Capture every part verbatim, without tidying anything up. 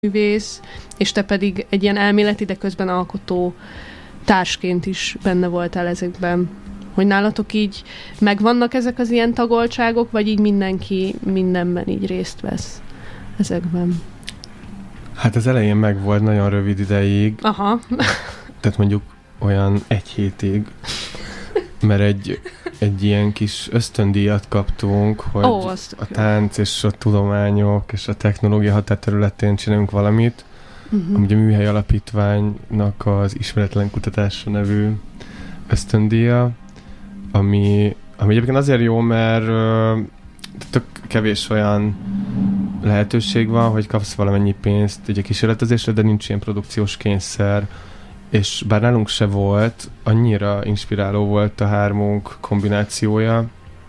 művész, és te pedig egy ilyen elméleti, de közben alkotó társként is benne voltál ezekben. Hogy nálatok így megvannak ezek az ilyen tagoltságok, vagy így mindenki mindenben így részt vesz ezekben? Hát az elején megvolt nagyon rövid ideig. Aha. Tehát mondjuk olyan egy hétig, mert egy, egy ilyen kis ösztöndíjat kaptunk, hogy Ó, a tánc és a tudományok és a technológia határterületén csinálunk valamit. Uh-huh. Amúgy a Műhely Alapítványnak az Ismeretlen Kutatásra nevű ösztöndíja, ami, ami egyébként azért jó, mert uh, tök kevés olyan lehetőség van, hogy kapsz valamennyi pénzt egy kísérletezésre, de nincs ilyen produkciós kényszer. És bár nálunk se volt, annyira inspiráló volt a hármunk kombinációja,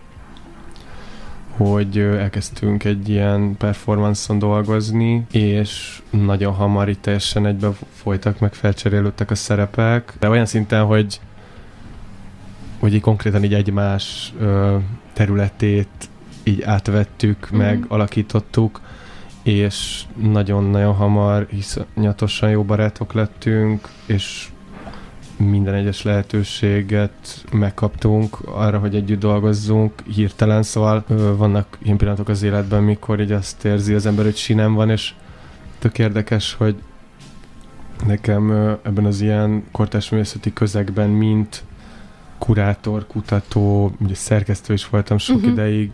hogy elkezdtünk egy ilyen performance-on dolgozni, és nagyon hamar itt teljesen egybe folytak, meg felcserélődtek a szerepek. De olyan szinten, hogy, hogy így konkrétan így egymás ö, területét így átvettük, mm. meg alakítottuk, és nagyon-nagyon hamar iszonyatosan jó barátok lettünk, és minden egyes lehetőséget megkaptunk arra, hogy együtt dolgozzunk hirtelen, szóval ö, vannak ilyen pillanatok az életben, mikor így azt érzi az ember, hogy sinem van, és tök érdekes, hogy nekem ö, ebben az ilyen kortárs művészeti közegben, mint kurátor, kutató, ugye szerkesztő is voltam sok uh-huh. ideig,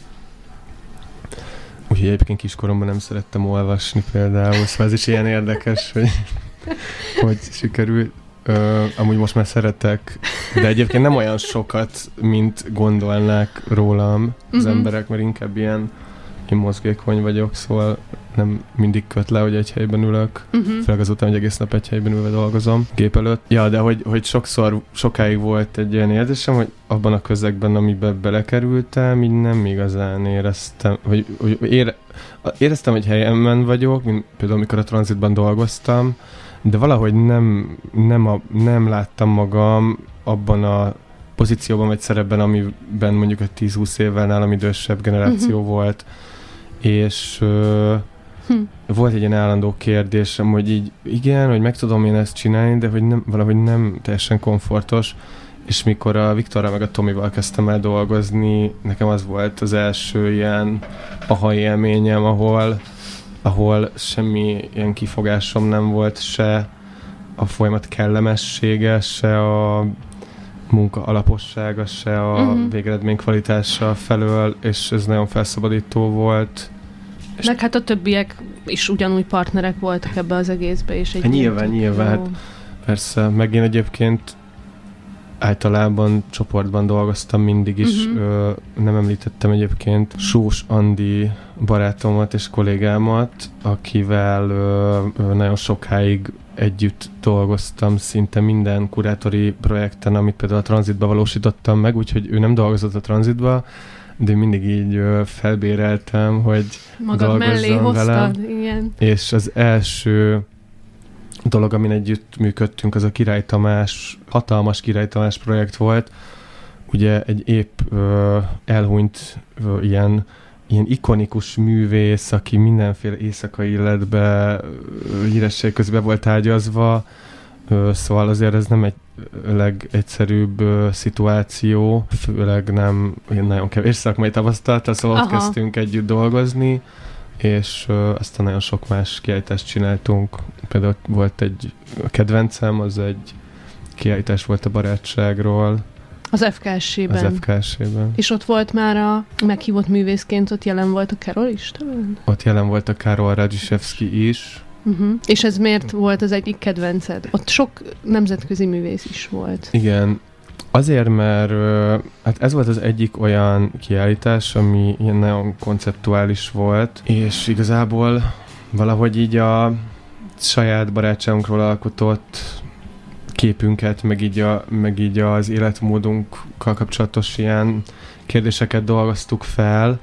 úgyhogy egyébként kiskoromban nem szerettem olvasni például, szóval ez is ilyen érdekes, hogy, hogy sikerült. Ö, amúgy most már szeretek, de egyébként nem olyan sokat, mint gondolnák rólam az uh-huh. emberek, mert inkább ilyen én mozgékony vagyok, szóval nem mindig köt le, hogy egy helyben ülök, uh-huh. főleg azután, hogy egész nap egy helyben ülve dolgozom gép előtt. Ja, de hogy, hogy sokszor, sokáig volt egy ilyen érzésem, hogy abban a közegben, amiben belekerültem, így nem igazán éreztem, hogy, hogy ére, éreztem, hogy helyemben vagyok, mint például amikor a Tranzitban dolgoztam, de valahogy nem, nem, a, nem láttam magam abban a pozícióban vagy szerepben, amiben mondjuk egy tíz-húsz évvel nálam idősebb generáció uh-huh. volt, és uh, hm. volt egy ilyen állandó kérdésem, hogy így igen, hogy meg tudom én ezt csinálni, de hogy nem, valahogy nem teljesen komfortos, és mikor a Viktorral meg a Tomival kezdtem el dolgozni, nekem az volt az első ilyen aha élményem, ahol ahol semmi ilyen kifogásom nem volt, se a folyamat kellemessége, se a munka alapossága, se a uh-huh. végeredmény kvalitása felől, és ez nagyon felszabadító volt. Meg hát a többiek is ugyanúgy partnerek voltak ebbe az egészbe, és egy nyilván, nyilván, hát persze, meg én egyébként általában csoportban dolgoztam mindig is, uh-huh. ö, nem említettem egyébként Sós Andi barátomat és kollégámat, akivel ö, ö, nagyon sokáig együtt dolgoztam szinte minden kurátori projekten, amit például a Tranzitba valósítottam meg, úgyhogy ő nem dolgozott a Tranzitba, de mindig így ö, felbéreltem, hogy magad mellé hoztad, igen. És az első dolog, amin együtt működtünk, az a Király Tamás, hatalmas Király Tamás projekt volt. Ugye egy épp ö, elhunyt ö, ilyen, ilyen ikonikus művész, aki mindenféle éjszakai életbe híresség közben volt ágyazva, ö, szóval azért ez nem egy legegyszerűbb ö, szituáció, főleg nem nagyon kevés szakmai tapasztalattal, szóval Aha. ott kezdtünk együtt dolgozni, és uh, aztán nagyon sok más kiállítást csináltunk. Például volt egy kedvencem, az egy kiállítás volt a barátságról. Az ef ká es-ben. Az ef ká es-ben. És ott volt már a meghívott művészként, ott jelen volt a Karol is talán? Ott jelen volt a Karol Radzsisevszky is. Uh-huh. És ez miért volt az egyik kedvenced? Ott sok nemzetközi művész is volt. Igen. Azért, mert hát ez volt az egyik olyan kiállítás, ami ilyen nagyon konceptuális volt, és igazából valahogy így a saját barátságunkról alkotott képünket, meg így, a, meg így az életmódunkkal kapcsolatos ilyen kérdéseket dolgoztuk fel.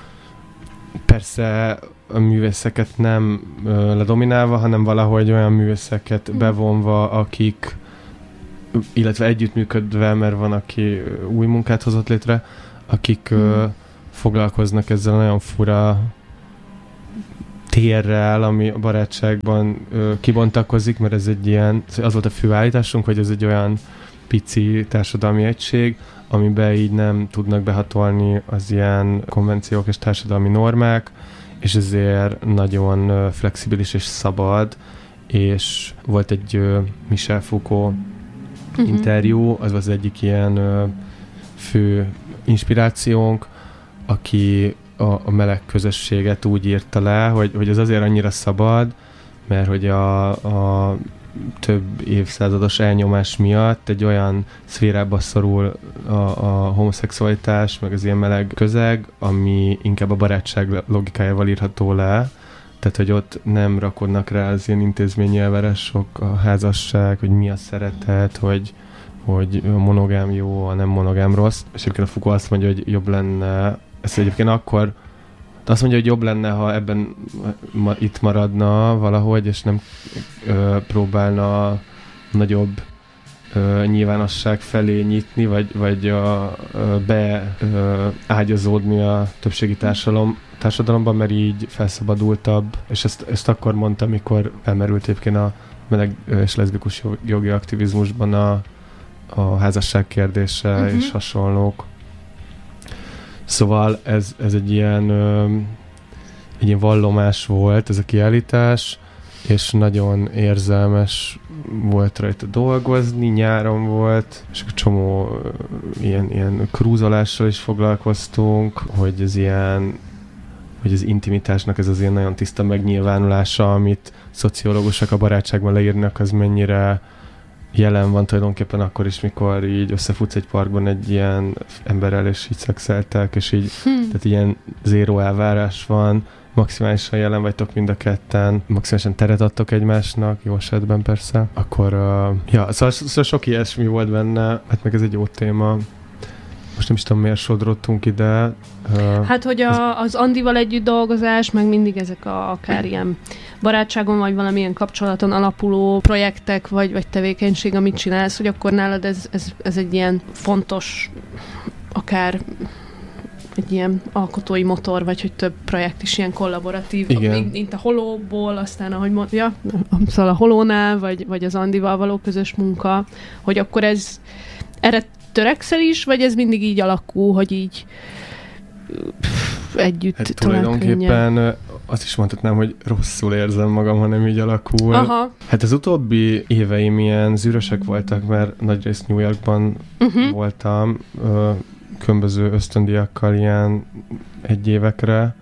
Persze a művészeket nem ledominálva, hanem valahogy olyan művészeket bevonva, akik illetve együttműködve, mert van, aki új munkát hozott létre, akik hmm. ö, foglalkoznak ezzel a nagyon fura térrel, ami a barátságban ö, kibontakozik, mert ez egy ilyen, az volt a fő állításunk, hogy ez egy olyan pici társadalmi egység, amiben így nem tudnak behatolni az ilyen konvenciók és társadalmi normák, és ezért nagyon flexibilis és szabad, és volt egy uh, Michel Foucault uh-huh. interjú, az az egyik ilyen uh, fő inspirációnk, aki a, a meleg közösséget úgy írta le, hogy, hogy ez azért annyira szabad, mert hogy a, a több évszázados elnyomás miatt egy olyan szférába szorul a, a homoszexualitás, meg az ilyen meleg közeg, ami inkább a barátság logikájával írható le. Tehát, hogy ott nem rakodnak rá az ilyen intézményi elvárások, a házasság, hogy mi a szeretet, hogy, hogy a monogám jó, a nem monogám rossz. És egyébként a Foucault azt mondja, hogy jobb lenne, ezt egyébként akkor de azt mondja, hogy jobb lenne, ha ebben ma, itt maradna valahogy, és nem ö, próbálna nagyobb ö, nyilvánosság felé nyitni, vagy, vagy a, ö, beágyazódni a többségi társadalom, társadalomban, mert így felszabadultabb. És ezt, ezt akkor mondta, amikor elmerült egyébként a meleg és leszbikus jogi aktivizmusban a, a házasság kérdése uh-huh. és hasonlók. Szóval ez, ez egy ilyen ö, egy ilyen vallomás volt ez a kiállítás, és nagyon érzelmes volt rajta dolgozni, nyáron volt, és egy csomó ö, ilyen, ilyen krúzolással is foglalkoztunk, hogy ez ilyen, hogy az intimitásnak ez az ilyen nagyon tiszta megnyilvánulása, amit szociológusok a barátságban leírnak, az mennyire jelen van tulajdonképpen akkor is, mikor így összefutsz egy parkban egy ilyen emberrel, és így szexeltek, és így, hmm. tehát ilyen zéró elvárás van, maximálisan jelen vagytok mind a ketten, maximálisan teret adtok egymásnak, jó esetben persze, akkor, uh, ja, szóval, szóval sok ilyesmi volt benne, hát meg ez egy jó téma. Most nem is tudom, miért sodrottunk ide. Uh, hát, hogy a, az Andival együtt dolgozás, meg mindig ezek a, akár ilyen barátságon, vagy valamilyen kapcsolaton alapuló projektek, vagy, vagy tevékenység, amit csinálsz, hogy akkor nálad ez, ez, ez egy ilyen fontos, akár egy ilyen alkotói motor, vagy hogy több projekt is ilyen kollaboratív, igen. mint a Holóból, aztán ahogy mondja, szóval a Holónál, vagy, vagy az Andival való közös munka, hogy akkor ez erre törekszel is, vagy ez mindig így alakul, hogy így pff, együtt hát talán tulajdonképpen könnyen. Azt is mondhatnám, hogy rosszul érzem magam, ha nem így alakul. Aha. Hát az utóbbi éveim ilyen zűrösek voltak, mert nagyrészt New Yorkban uh-huh. voltam, ö, különböző ösztöndiakkal ilyen egy évekre,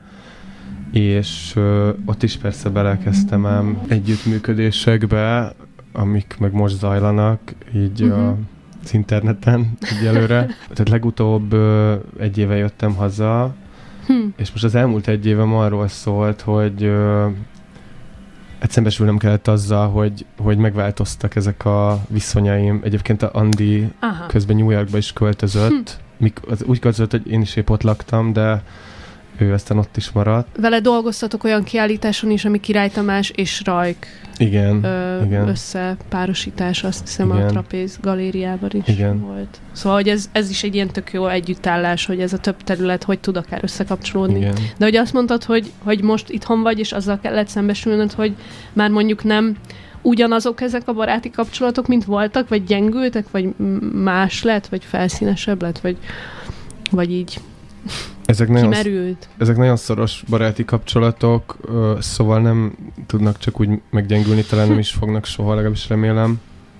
és ö, ott is persze belekezdtem ám együttműködésekbe, amik meg most zajlanak, így uh-huh. a az interneten egyelőre. Tehát legutóbb ö, egy éve jöttem haza, hm. és most az elmúlt egy évem arról szólt, hogy ö, hát szembesülnem kellett azzal, hogy, hogy megváltoztak ezek a viszonyaim. Egyébként a Andi Aha. közben New Yorkba is költözött. Hm. Mik, az, úgy költözött, hogy én is épp ott laktam, de ő aztán ott is maradt. Vele dolgoztatok olyan kiállításon is, ami Király Tamás és Rajk igen, ö, igen. összepárosítás, azt hiszem igen. a Trapéz galériában is igen. volt. Szóval, hogy ez, ez is egy ilyen tök jó együttállás, hogy ez a több terület hogy tud akár összekapcsolódni. Igen. De hogy azt mondtad, hogy, hogy most itthon vagy, és azzal kellett szembesülnöd, hogy már mondjuk nem ugyanazok ezek a baráti kapcsolatok, mint voltak, vagy gyengültek, vagy más lett, vagy felszínesebb lett, vagy, vagy így ezek nagyon, kimerült. Ezek nagyon szoros baráti kapcsolatok, szóval nem tudnak csak úgy meggyengülni, talán nem is fognak soha, legalábbis remélem.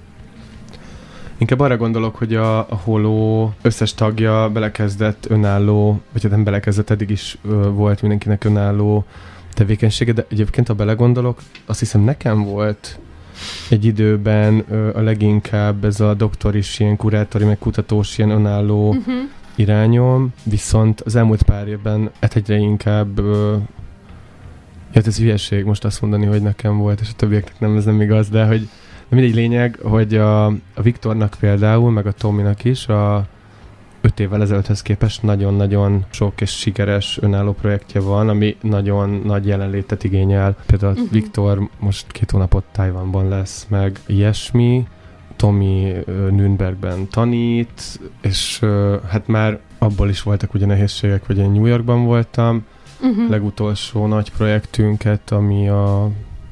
Inkább arra gondolok, hogy a, a Holó összes tagja belekezdett önálló, vagy nem belekezdett, eddig is ö, volt mindenkinek önálló tevékenysége, de egyébként, ha belegondolok, azt hiszem nekem volt egy időben ö, a leginkább ez a doktoris, ilyen kurátori, meg kutatós, ilyen önálló uh-huh. irányom, viszont az elmúlt pár évben egyre inkább ö, hát ez hülyeség most azt mondani, hogy nekem volt, és a többieknek nem, ez nem igaz, de hogy de mindegy lényeg, hogy a, a Viktornak például, meg a Tominak is a öt évvel ezelőtthöz képest nagyon-nagyon sok és sikeres önálló projektje van, ami nagyon nagy jelenlétet igényel. Például uh-huh. Viktor most két hónapot Tajvanban lesz, meg ilyesmi. Tomi Nürnbergben tanít, és hát már abból is voltak ugye nehézségek, hogy én New Yorkban voltam, uh-huh. legutolsó nagy projektünket, ami a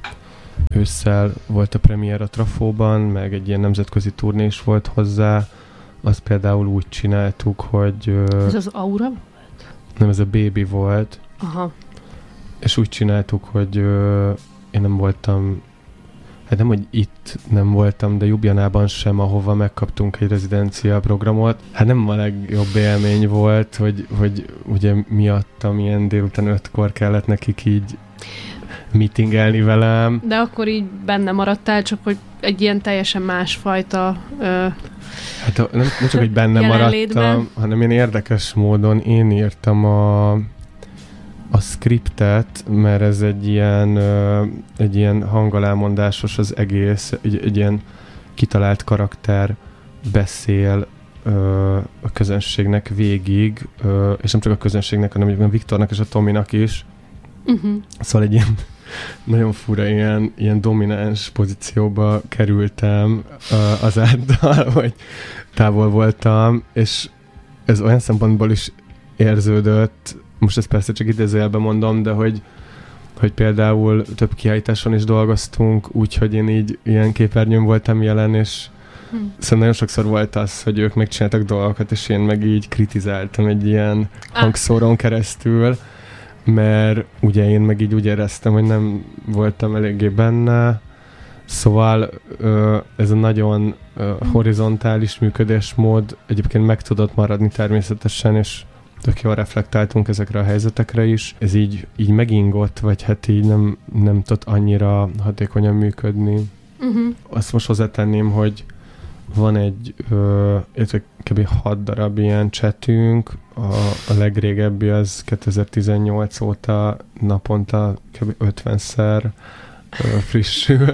ősszel volt a premier a Trafóban, meg egy ilyen nemzetközi turné is volt hozzá. Azt például úgy csináltuk, hogy... Ez az Aura volt? Nem, ez a Baby volt. Aha. És úgy csináltuk, hogy ö, én nem voltam, hát nem, hogy itt nem voltam, de Ljubljanában sem, ahova megkaptunk egy rezidencia programot. Hát nem a legjobb élmény volt, hogy, hogy ugye miattam ilyen délután ötkor kellett nekik így meetingelni velem. De akkor így benne maradtál, csak hogy egy ilyen teljesen másfajta ö, hát nem, nem csak, hogy benne maradtam, hanem én érdekes módon én írtam a a scriptet, mert ez egy ilyen, ö, egy ilyen hangalámondásos az egész, egy, egy ilyen kitalált karakter beszél ö, a közönségnek végig, ö, és nem csak a közönségnek, hanem a Viktornak és a Tominak is. Uh-huh. Szóval egy ilyen nagyon fura ilyen, ilyen domináns pozícióba kerültem ö, azáltal, hogy távol voltam, és ez olyan szempontból is érződött, most ezt persze csak idézőjelben mondom, de hogy, hogy például több kiállításon is dolgoztunk, úgyhogy én így ilyen képernyőn voltam jelen, és hm. szóval nagyon sokszor volt az, hogy ők megcsináltak dolgokat, és én meg így kritizáltam egy ilyen ah. hangszórón keresztül, mert ugye én meg így úgy éreztem, hogy nem voltam eléggé benne, szóval ez a nagyon horizontális működésmód egyébként meg tudott maradni természetesen, és tök jól reflektáltunk ezekre a helyzetekre is. Ez így, így megingott, vagy hát így nem, nem tudott annyira hatékonyan működni. Uh-huh. Azt most hozzátenném, hogy van egy, illetve kb. hat darab ilyen chatünk, a, a legrégebbi az kétezer-tizennyolc óta naponta kb. ötvenszer ö, frissül,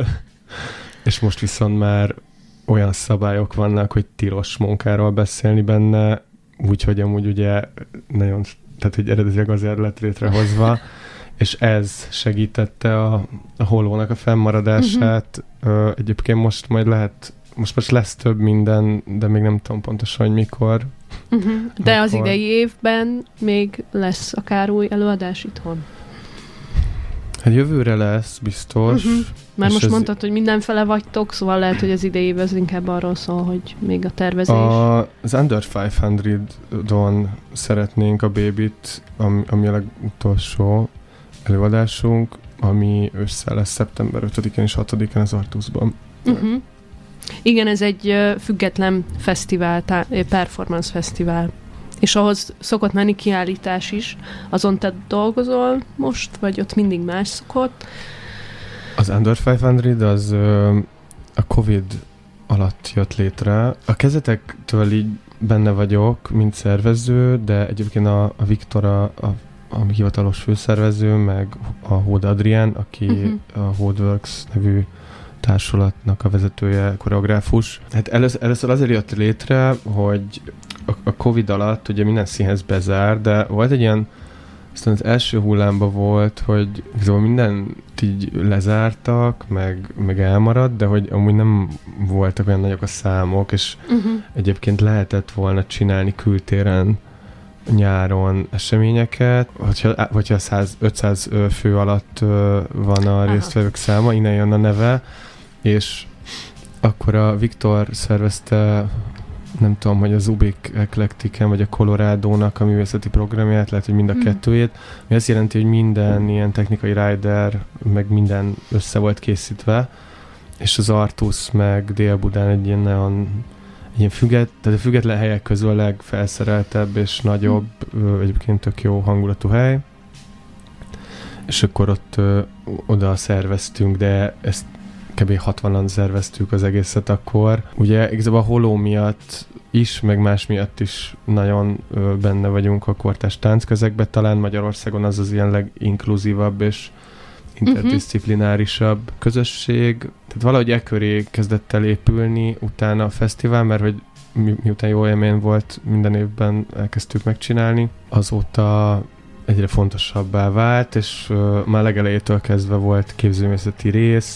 és most viszont már olyan szabályok vannak, hogy tilos munkáról beszélni benne, úgyhogy amúgy ugye nagyon, tehát hogy eredetileg azért lett létrehozva, és ez segítette a, a holónak a fennmaradását. Uh-huh. Egyébként most majd lehet, most most lesz több minden, de még nem tudom pontosan, hogy mikor. Uh-huh. De mikor. Az idei évben még lesz akár új előadás itthon? Hát jövőre lesz, biztos. Uh-huh. Mert most ez... mondtad, hogy mindenfele vagytok, szóval lehet, hogy az idei év az inkább arról szól, hogy még a tervezés. A, az Under ötszázon szeretnénk a Babyt, ami, ami a legutolsó előadásunk, ami össze lesz szeptember ötödikén és hatodikán az Artuszban. Uh-huh. Igen, ez egy uh, független fesztivál, tá- performance fesztivál. És ahhoz szokott menni kiállítás is. Azon te dolgozol most, vagy ott mindig más szokott? Az Under ötszáz az ö, a Covid alatt jött létre. A kezdetektől így benne vagyok, mint szervező, de egyébként a, a Viktor a, a, a hivatalos főszervező, meg a Hód Adrián, aki uh-huh. a Hódworks nevű társulatnak a vezetője, koreográfus. Hát először, először azért jött létre, hogy a, a Covid alatt ugye minden színház bezár, de volt egy ilyen, aztán az első hullámban volt, hogy szóval mindent így lezártak, meg, meg elmaradt, de hogy amúgy nem voltak olyan nagyok a számok, és uh-huh. egyébként lehetett volna csinálni kültéren nyáron eseményeket, hogyha, hogyha száz, ötszáz fő alatt van a résztvevők száma, innen jön a neve, és akkor a Viktor szervezte, nem tudom, hogy az Ubik Eclecticen, vagy a Colorado-nak a művészeti programját, lehet, hogy mind a mm. kettőjét, ami azt jelenti, hogy minden ilyen technikai rider, meg minden össze volt készítve, és az Artusz meg Dél-Budán egy ilyen nagyon egy ilyen függet, tehát a független helyek közül a legfelszereltebb és nagyobb, mm. egyébként tök jó hangulatú hely, és akkor ott ö, oda szerveztünk, de ezt kb. hatvanan szerveztük az egészet akkor. Ugye igazából a holó miatt is, meg más miatt is nagyon ö, benne vagyunk a kortárs táncközegben. Talán Magyarországon az az ilyen leginkluzívabb és interdisziplinárisabb uh-huh. közösség. Tehát valahogy e köré kezdett el épülni utána a fesztivál, mert hogy mi, miután jó élmény volt, minden évben elkezdtük megcsinálni. Azóta egyre fontosabbá vált, és uh, már legelejétől kezdve volt képzőművészeti rész,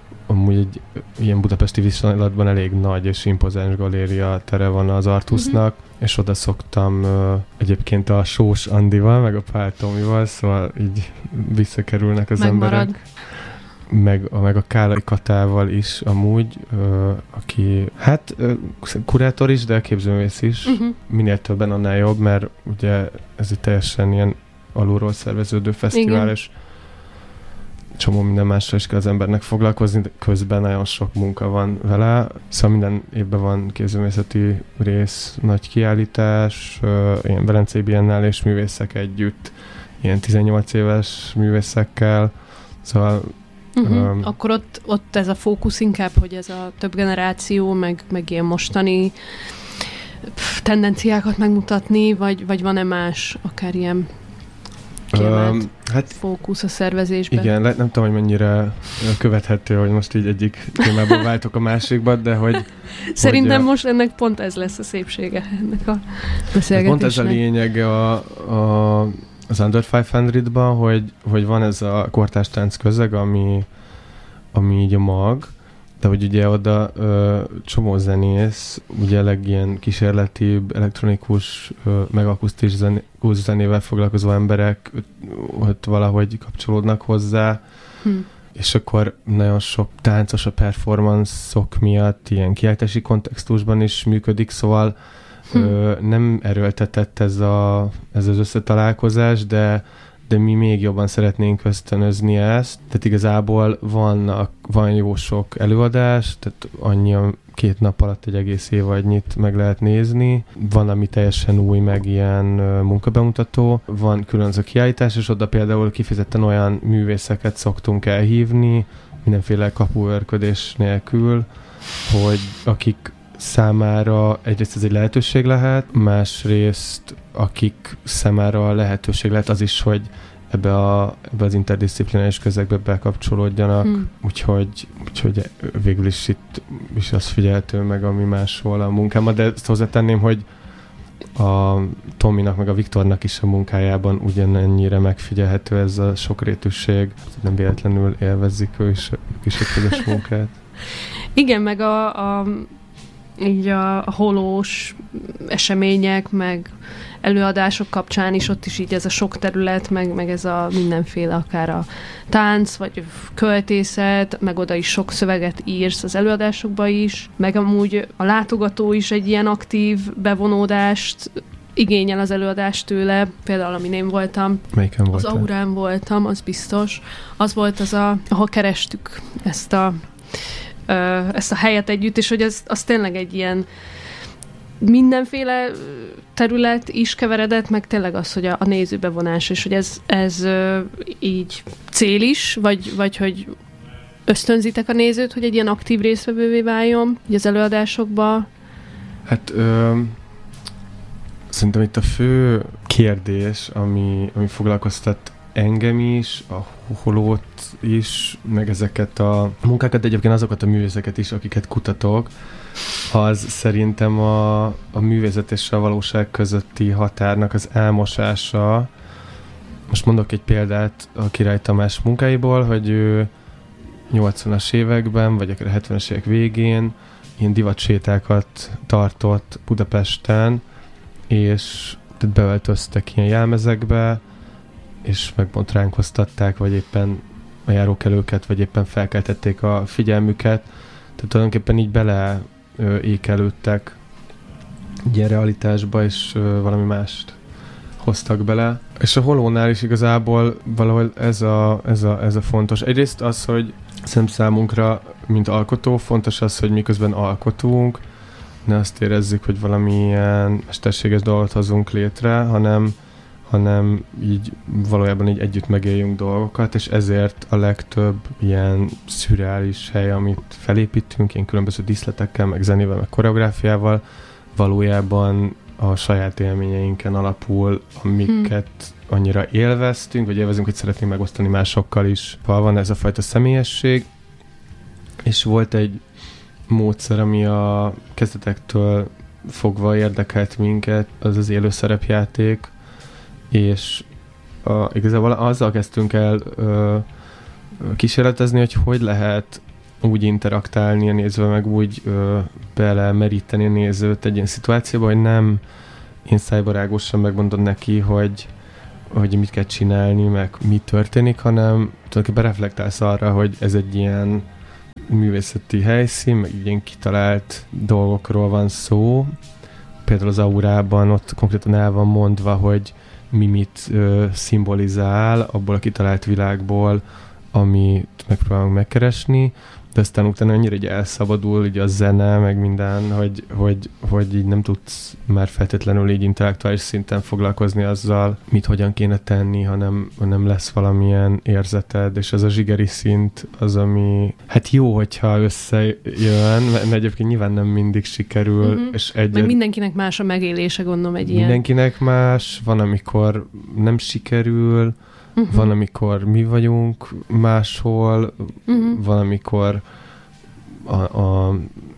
amúgy egy ilyen budapesti viszonylatban elég nagy és impozáns galéria tere van az Artusnak, uh-huh. és oda szoktam uh, egyébként a Sós Andival, meg a Pál Tomival, szóval így visszakerülnek az Megmarad. emberek. Meg, meg a Kálai Katával is amúgy, uh, aki hát uh, kurátor is, de képzőművész is. Uh-huh. Minél többen, annál jobb, mert ugye ez egy teljesen ilyen alulról szerveződő fesztivál, igen. és csomó minden másra is kell az embernek foglalkozni, de közben nagyon sok munka van vele. Szóval minden évben van képzőművészeti rész, nagy kiállítás, uh, ilyen Velencei Biennál és művészek együtt, ilyen tizennyolc éves művészekkel, szóval Uh-huh. Um, Akkor ott, ott ez a fókusz inkább, hogy ez a több generáció, meg, meg ilyen mostani pff, tendenciákat megmutatni, vagy, vagy van-e más, akár ilyen kiemelt um, hát fókusz a szervezésben? Igen, le, nem tudom, hogy mennyire követhető, hogy most így egyik témából váltok a másikba, de hogy... Szerintem hogy, most ennek pont ez lesz a szépsége, ennek a beszélgetésnek. Pont ez a lényeg a... a az Under ötszázban, hogy, hogy van ez a kortárs tánc közeg, ami, ami így a mag, de hogy ugye oda ö, csomó zenész, ugye legilyen kísérletibb, elektronikus, ö, meg akusztikus zené, zenével foglalkozó emberek ott valahogy kapcsolódnak hozzá, hm. és akkor nagyon sok táncos a performance-ok miatt ilyen kiállítási kontextusban is működik, szóval Hm. Ö, nem erőltetett ez, a, ez az összetalálkozás, de, de mi még jobban szeretnénk ösztönözni ezt. Tehát igazából vannak, van jó sok előadás, tehát annyi két nap alatt egy egész évadnyit meg lehet nézni. Van, ami teljesen új, meg ilyen munkabemutató. Van külön az a kiállítás, és oda például kifejezetten olyan művészeket szoktunk elhívni, mindenféle kapuőrködés nélkül, hogy akik számára egyrészt ez egy lehetőség lehet, másrészt akik számára lehetőség lehet az is, hogy ebbe, a, ebbe az interdisziplináris közegbe bekapcsolódjanak, hmm. úgyhogy, úgyhogy végül is itt is az figyelhető meg, ami máshol a munkámban, de ezt hozzátenném, hogy a Tominak meg a Viktornak is a munkájában ugyanennyire megfigyelhető ez a sokrétűség, nem véletlenül élvezik ő is, ők is a közös munkát. Igen, meg a, a így a, a holós események, meg előadások kapcsán is ott is így ez a sok terület, meg, meg ez a mindenféle, akár a tánc, vagy költészet, meg oda is sok szöveget írsz az előadásokba is, meg amúgy a látogató is egy ilyen aktív bevonódást igényel az előadást tőle, például amin én voltam. Melyiken voltál? Az Aurán voltam, az biztos. Az volt az a, ahol kerestük ezt a ezt a helyet együtt, és hogy az, az tényleg egy ilyen mindenféle terület is keveredett, meg tényleg az, hogy a, a nézőbevonás, és hogy ez, ez így cél is, vagy, vagy hogy ösztönzitek a nézőt, hogy egy ilyen aktív résztvevővé váljon így az előadásokba? Hát ö, szerintem itt a fő kérdés, ami, ami foglalkoztat engem is, a holót is, meg ezeket a munkákat, de egyébként azokat a művészeket is, akiket kutatok, az szerintem a, a művészet és a valóság közötti határnak az elmosása. Most mondok egy példát a Király Tamás munkáiból, hogy ő nyolcvanas években, vagy akár a hetvenes évek végén ilyen divatsétákat tartott Budapesten, és beöltöztek ilyen jelmezekbe, és megbotránkoztatták, vagy éppen a járókelőket, vagy éppen felkeltették a figyelmüket. Tehát tulajdonképpen így bele ö, ékelődtek ilyen realitásba, és ö, valami mást hoztak bele. És a holónál is igazából valahol ez a, ez a, ez a fontos. Egyrészt az, hogy szerintem számunkra, mint alkotó, fontos az, hogy miközben alkotunk, ne azt érezzük, hogy valamilyen mesterséges dolgot hozunk létre, hanem hanem így valójában így együtt megéljünk dolgokat, és ezért a legtöbb ilyen szürreális hely, amit felépítünk, ilyen különböző díszletekkel, meg zenével, meg koreográfiával, valójában a saját élményeinken alapul, amiket hmm. annyira élveztünk, vagy élvezünk, hogy szeretnénk megosztani másokkal is. Van ez a fajta személyesség, és volt egy módszer, ami a kezdetektől fogva érdekelt minket, az az élő szerepjáték, és a, igazából azzal kezdtünk el ö, kísérletezni, hogy hogy lehet úgy interaktálni a nézővel, meg úgy ö, belemeríteni a nézőt egy ilyen szituációba, hogy nem én szájbarágosan megmondod neki, hogy, hogy mit kell csinálni, meg mi történik, hanem tulajdonképpen reflektálsz arra, hogy ez egy ilyen művészeti helyszín, meg ilyen kitalált dolgokról van szó. Például az Aurában ott konkrétan el van mondva, hogy mi mit ö, szimbolizál abból a kitalált világból, amit megpróbálunk megkeresni, de aztán utána annyira így elszabadul így a zene, meg minden, hogy, hogy, hogy így nem tudsz már feltétlenül így intellektuális szinten foglalkozni azzal, mit hogyan kéne tenni, hanem, hanem lesz valamilyen érzeted, és ez a zsigeri szint az, ami hát jó, hogyha összejön, mert egyébként nyilván nem mindig sikerül, uh-huh. és egy... Meg mindenkinek más a megélése, gondolom, egy ilyen. Mindenkinek más, van, amikor nem sikerül, Uh-huh. van, amikor mi vagyunk máshol, uh-huh. van, amikor a, a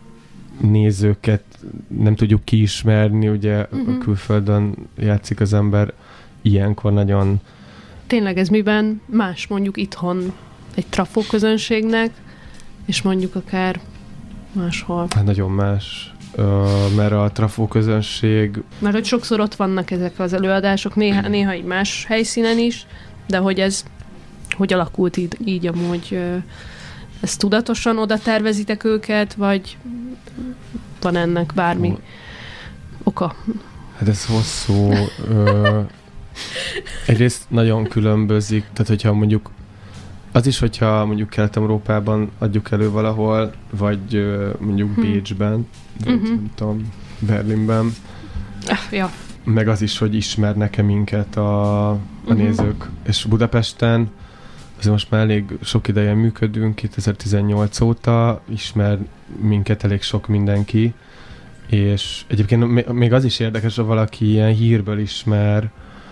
nézőket nem tudjuk kiismerni, ugye uh-huh. a külföldön játszik az ember, ilyenkor nagyon... Tényleg ez miben más mondjuk itthon egy trafó közönségnek, és mondjuk akár máshol? Hát nagyon más, uh, mert a trafó közönség... Mert hogy sokszor ott vannak ezek az előadások, néha, néha egy más helyszínen is, de hogy ez, hogy alakult így, így amúgy, ezt tudatosan oda tervezitek őket, vagy van ennek bármi oh. oka? Hát ez hosszú. ö, egyrészt nagyon különbözik, tehát hogyha mondjuk az is, hogyha mondjuk Kelet-Európában adjuk elő valahol, vagy ö, mondjuk hmm. Bécsben, vagy uh-huh. nem tudom, Berlinben, ah, ja. meg az is, hogy ismernek-e minket a, a uh-huh. nézők. És Budapesten azért most már elég sok ideje működünk, kétezer-tizennyolc óta ismer minket elég sok mindenki, és egyébként még az is érdekes, ha valaki ilyen hírből ismer,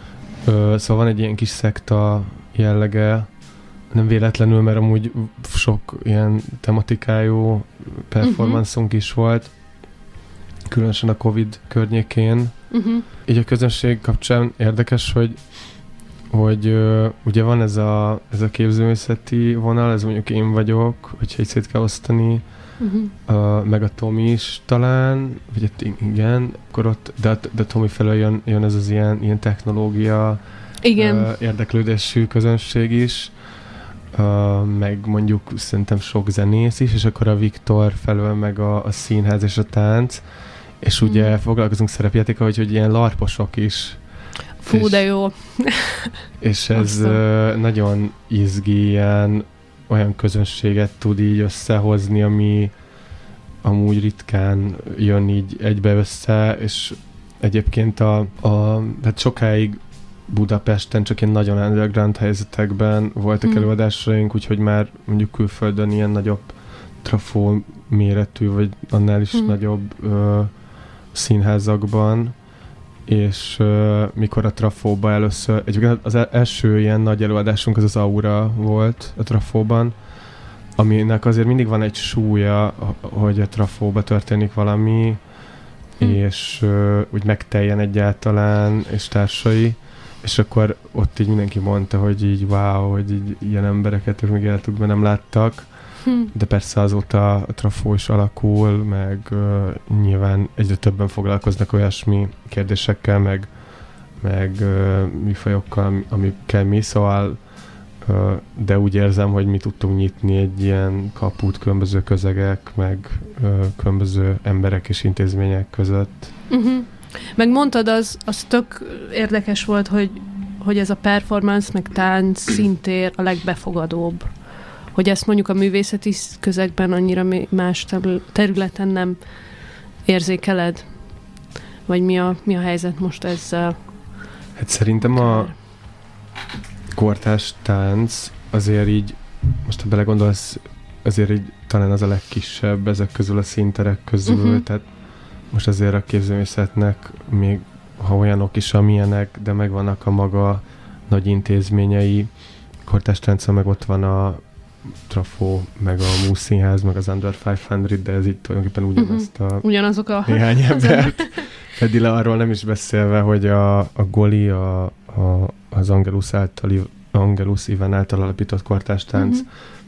ö, szóval van egy ilyen kis szekta jellege, nem véletlenül, mert amúgy sok ilyen tematikájú performance-unk uh-huh. is volt, különösen a Covid környékén. Uh-huh. Így a közönség kapcsán érdekes, hogy, hogy uh, ugye van ez a, ez a képzőművészeti vonal, ez mondjuk én vagyok, hogyha így szét kell osztani, uh-huh. uh, meg a Tomi is talán, vagy igen, akkor ott, de, de Tomi felől jön, jön ez az ilyen, ilyen technológia igen. Uh, érdeklődésű közönség is, uh, meg mondjuk szerintem sok zenész is, és akkor a Viktor felől meg a, a színház és a tánc, és ugye hmm. foglalkozunk szerepjátékkal, hogy, hogy ilyen larposok is. Fú, és, de jó. És ez uh, nagyon izgi, ilyen olyan közönséget tud így összehozni, ami amúgy ritkán jön így egybe össze, és egyébként a, a hát sokáig Budapesten csak ilyen nagyon underground helyzetekben voltak hmm. előadásaink, úgyhogy már mondjuk külföldön ilyen nagyobb trafó méretű, vagy annál is hmm. nagyobb uh, színházakban, és uh, mikor a Trafóba először, egyébként az első ilyen nagy előadásunk az az Aura volt a Trafóban, aminek azért mindig van egy súlya, hogy a Trafóba történik valami, hm. és uh, úgy megteljen egyáltalán, és társai, és akkor ott így mindenki mondta, hogy így wow, hogy így ilyen embereket ők még életükben nem láttak, hm. de persze azóta a Trafó is alakul, meg uh, nyilván egyre többen foglalkoznak olyasmi kérdésekkel, meg, meg uh, műfajokkal, amikkel mi, szóval uh, de úgy érzem, hogy mi tudtunk nyitni egy ilyen kaput különböző közegek, meg uh, különböző emberek és intézmények között. Uh-huh. Meg mondtad, az, az tök érdekes volt, hogy, hogy ez a performance, meg tánc szintér a legbefogadóbb. Hogy ezt mondjuk a művészeti közegben annyira más területen nem érzékeled? Vagy mi a, mi a helyzet most ezzel? Hát szerintem a kortárs tánc azért így, most ha belegondolsz, azért így talán az a legkisebb ezek közül a színterek közül, uh-huh. tehát most azért a képzőművészetnek még ha olyanok is, amilyenek, de megvannak a maga nagy intézményei. Kortárs tánccal meg ott van a Trafó, meg a Múz Színház, meg az Under ötszáz, de ez itt tulajdonképpen ugyanazt a ugyanazok a néhány embert fedi le, arról nem is beszélve, hogy a, a Goli, a, a, az Angelus által, Angelus Iván által alapított kortárs tánc, uh-huh.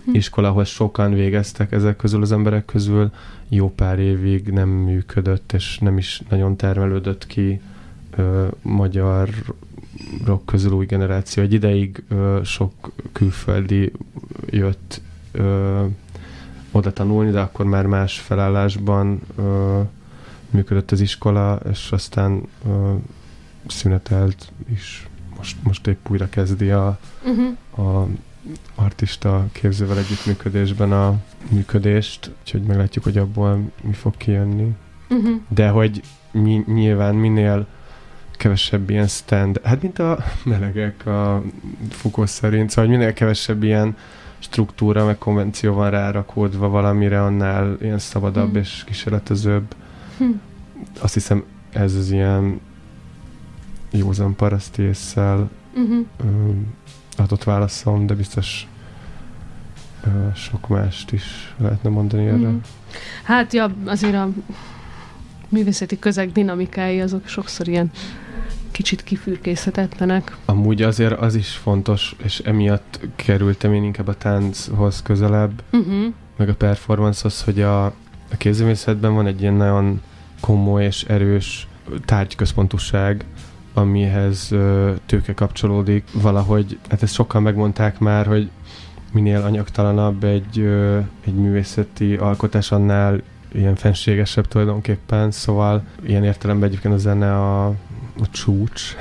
iskola, ahol sokan végeztek ezek közül az emberek közül, jó pár évig nem működött, és nem is nagyon termelődött ki ö, magyarok közül új generáció. Egy ideig ö, sok külföldi jött ö, oda tanulni, de akkor már más felállásban ö, működött az iskola, és aztán ö, szünetelt is. Most, most épp újra kezdi a, uh-huh. a artista képzővel együttműködésben a működést, úgyhogy meglátjuk, hogy abból mi fog kijönni. Uh-huh. De hogy mi, nyilván minél kevesebb ilyen stand, hát mint a melegek a Foucault szerint, szóval minél kevesebb ilyen struktúra, meg konvenció van rárakódva valamire, annál ilyen szabadabb uh-huh. és kísérletezőbb. Uh-huh. Azt hiszem, ez az ilyen józan paraszti ésszel uh-huh. adott válaszom, de biztos uh, sok mást is lehetne mondani erre. Mm. Hát ja, azért a művészeti közeg dinamikái azok sokszor ilyen kicsit kifürkészhetetlenek. Amúgy azért az is fontos, és emiatt kerültem én inkább a tánchoz közelebb, uh-huh. meg a performancehoz, hogy a, a képzőművészetben van egy ilyen nagyon komoly és erős tárgyközpontúság, amihez ö, tőke kapcsolódik. Valahogy, hát ezt sokan megmondták már, hogy minél anyagtalanabb egy, ö, egy művészeti alkotás, annál ilyen fenségesebb tulajdonképpen, szóval ilyen értelemben egyébként a zene a, a csúcs,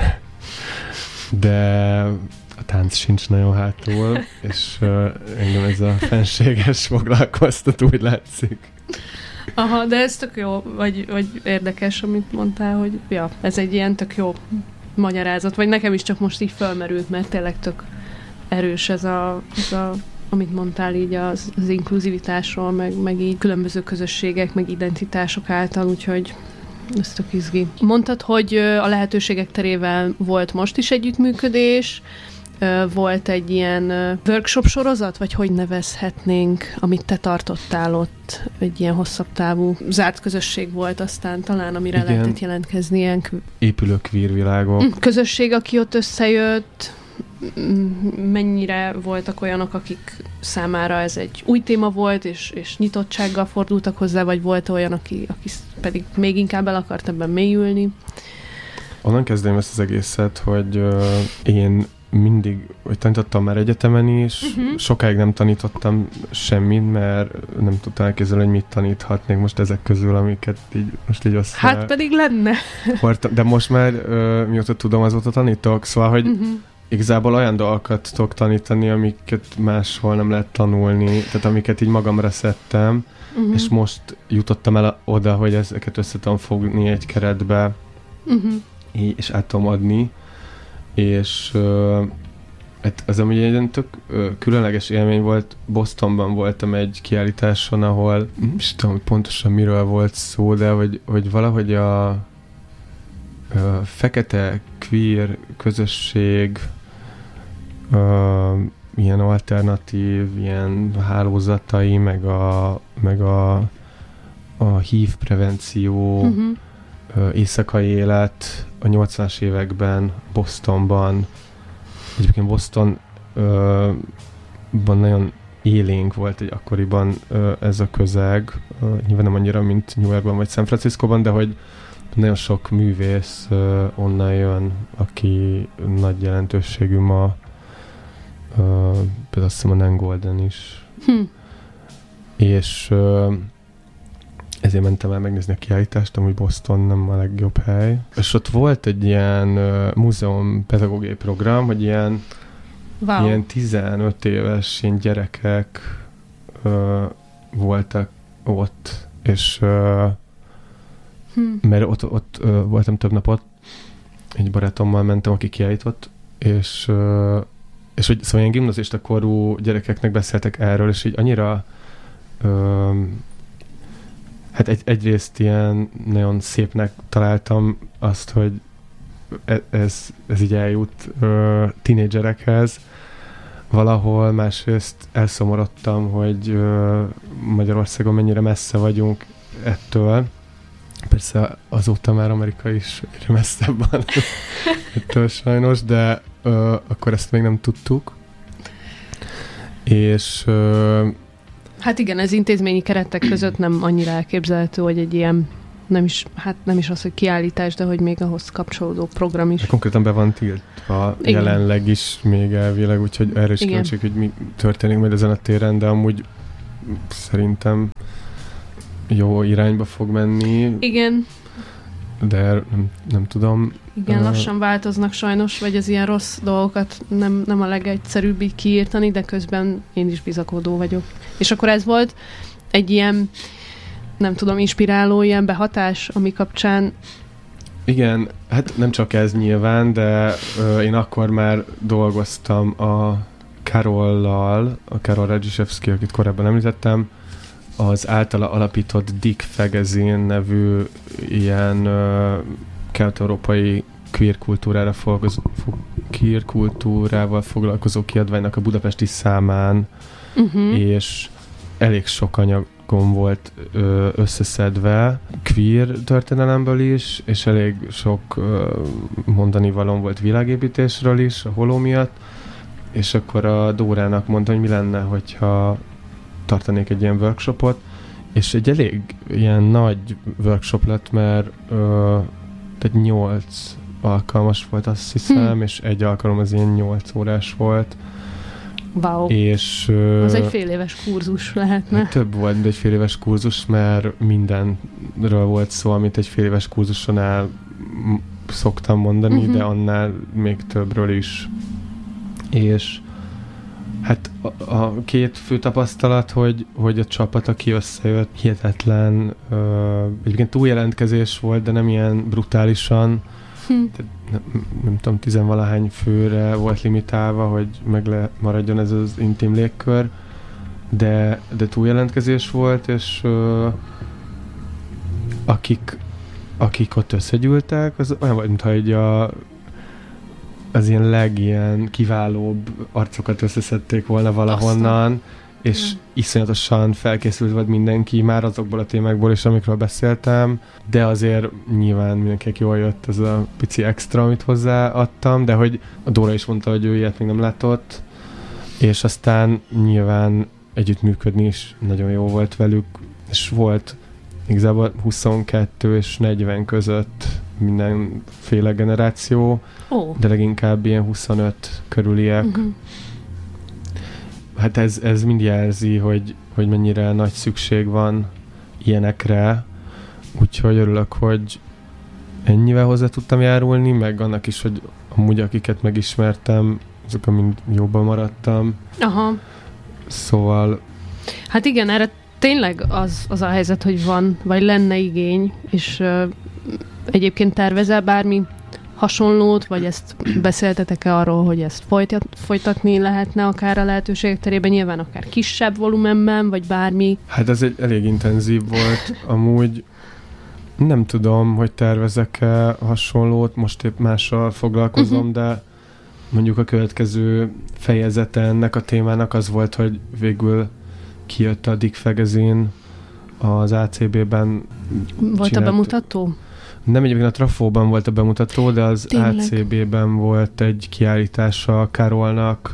de a tánc sincs nagyon hátul, és ö, engem ez a fenséges foglalkoztat, úgy látszik. Aha, de ez tök jó, vagy, vagy érdekes, amit mondtál, hogy ja, ez egy ilyen tök jó magyarázat, vagy nekem is csak most így felmerült, mert tényleg tök erős ez a, ez a amit mondtál így az, az inkluzivitásról, meg, meg így különböző közösségek, meg identitások által, úgyhogy ez tök izgi. Mondtad, hogy a lehetőségek terével volt most is együttműködés, volt egy ilyen workshop sorozat, vagy hogy nevezhetnénk, amit te tartottál ott, egy ilyen hosszabb távú zárt közösség volt aztán talán, amire igen, lehetett jelentkezni ilyen épülő queer világok. Közösség, aki ott összejött, mennyire voltak olyanok, akik számára ez egy új téma volt, és, és nyitottsággal fordultak hozzá, vagy volt olyan, aki, aki pedig még inkább el akart ebben mélyülni? Onnan kezdem ezt az egészet, hogy uh, én mindig, hogy tanítottam már egyetemen is, uh-huh. sokáig nem tanítottam semmit, mert nem tudtam elképzelni, hogy mit taníthatnék most ezek közül, amiket így most így össze... Hát pedig lenne. De most már, uh, mióta tudom, azóta tanítok, szóval, hogy uh-huh. igazából olyan dolgokat tudok tanítani, amiket máshol nem lehet tanulni, tehát amiket így magamra szedtem, uh-huh. és most jutottam el oda, hogy ezeket össze tudom fogni egy keretbe, uh-huh. és át tudom adni, és uh, ez amúgy egy tök uh, különleges élmény volt. Bostonban voltam egy kiállításon, ahol nem is tudom pontosan miről volt szó, de hogy, hogy valahogy a uh, fekete queer közösség uh, ilyen alternatív, ilyen hálózatai, meg a, meg a, a hív prevenció, uh-huh. uh, éjszakai élet a nyolcvanas években Bostonban. Egyébként Bostonban uh, nagyon élénk volt egy akkoriban uh, ez a közeg. Uh, nyilván nem annyira, mint New Yorkban vagy San Franciscoban, de hogy nagyon sok művész uh, onnan jön, aki nagy jelentőségű ma. Uh, például azt hiszem a Nan Golden is. Hm. És uh, ezért mentem el megnézni a kiállítást, amúgy Boston nem a legjobb hely. És ott volt egy ilyen uh, múzeum pedagógiai program, hogy ilyen, wow. ilyen tizenöt éves ilyen gyerekek uh, voltak ott, és uh, hmm. mert ott, ott uh, voltam több napot, egy barátommal mentem, aki kiállított, és, uh, és hogy szóval ilyen gimnazista korú gyerekeknek beszéltek erről, és így annyira uh, hát egy, egyrészt ilyen nagyon szépnek találtam azt, hogy ez, ez így eljut uh, tínédzserekhez valahol, másrészt elszomorodtam, hogy uh, Magyarországon mennyire messze vagyunk ettől. Persze azóta már Amerika is egyre messzebb van ettől sajnos, de uh, akkor ezt még nem tudtuk. És... Ö, hát igen, ez intézményi keretek között nem annyira elképzelhető, hogy egy ilyen, nem is, hát nem is az, hogy kiállítás, de hogy még ahhoz kapcsolódó program is. Konkrétan be van tiltva igen. jelenleg is még elvileg, úgyhogy erre is kíváncsi, hogy mi történik majd ezen a téren, de amúgy szerintem jó irányba fog menni. Igen. De nem, nem tudom. Igen, lassan változnak sajnos, vagy az ilyen rossz dolgokat nem, nem a legegyszerűbb így kiírtani, de közben én is bizakodó vagyok. És akkor ez volt egy ilyen, nem tudom, inspiráló ilyen behatás, ami kapcsán... Igen, hát nem csak ez nyilván, de ö, én akkor már dolgoztam a Karollal, a Karol Radzsisevszky, akit korábban említettem, az általa alapított Dick Fegezin nevű ilyen uh, kelet-európai queer kultúrára foglalkozó, queer kultúrával foglalkozó kiadványnak a budapesti számán, uh-huh. és elég sok anyagom volt ö, összeszedve queer történelemből is, és elég sok ö, mondani valóm volt világépítésről is, a holó miatt, és akkor a Dórának mondta, hogy mi lenne, hogyha tartanék egy ilyen workshopot, és egy elég ilyen nagy workshop lett, mert ö, tehát nyolc alkalmas volt, azt hiszem, hm. és egy alkalom az ilyen nyolc órás volt. Wow. És, ö, az egy fél éves kurzus lehetne. Több volt, mint egy fél éves kurzus, mert mindenről volt szó, amit egy fél éves kurzuson el szoktam mondani, uh-huh. de annál még többről is. És hát a, a két fő tapasztalat, hogy, hogy a csapat, aki összejött, hihetetlen, uh, egyébként túljelentkezés volt, de nem ilyen brutálisan, hm. nem, nem tudom, tizenvalahány főre volt limitálva, hogy meg le maradjon ez az intim légkör, de, de túljelentkezés volt, és uh, akik, akik ott összegyűltek, az olyan volt, mintha egy a az ilyen legilyen kiválóbb arcokat összeszedték volna valahonnan, aztán. És mm. iszonyatosan felkészült volt mindenki már azokból a témákból is, amikről beszéltem, de azért nyilván mindenkinek jól jött ez a pici extra, amit hozzáadtam, de hogy a Dóra is mondta, hogy ő ilyet még nem látott, és aztán nyilván együttműködni is nagyon jó volt velük, és volt igazából huszonkettő és negyven között mindenféle generáció, oh. de leginkább ilyen huszonöt körüliek. Uh-huh. Hát ez, ez mind jelzi, hogy, hogy mennyire nagy szükség van ilyenekre, úgyhogy örülök, hogy ennyivel hozzá tudtam járulni, meg annak is, hogy amúgy akiket megismertem, azok mind jobban maradtam. Aha. Szóval... Hát igen, erre tényleg az, az a helyzet, hogy van, vagy lenne igény, és uh, egyébként tervezel bármi hasonlót, vagy ezt beszéltetek-e arról, hogy ezt folytat, folytatni lehetne akár a lehetőségek terében, nyilván akár kisebb volumenben, vagy bármi? Hát ez egy elég intenzív volt. Amúgy nem tudom, hogy tervezek-e hasonlót, most épp mással foglalkozom, uh-huh. de mondjuk a következő fejezete ennek a témának az volt, hogy végül kijött a Dick Fegezin az á cé bé-ben. Volt csinált... a bemutató? Nem, egyébként a Trafóban volt a bemutató, de az Tényleg? á cé bé-ben volt egy kiállítása Karolnak,